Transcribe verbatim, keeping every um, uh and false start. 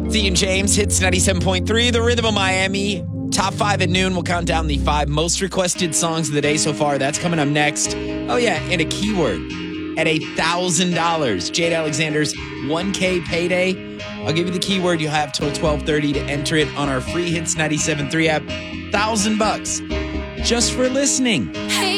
Thea and James, Hits ninety-seven point three, The Rhythm of Miami. Top five at noon. We'll count down the five most requested songs of the day so far. That's coming up next. Oh, yeah, and a keyword at one thousand dollars. Jade Alexander's one K payday. I'll give you the keyword. You'll have till twelve thirty to enter it on our free Hits ninety-seven point three app. one thousand bucks just for listening. Hey.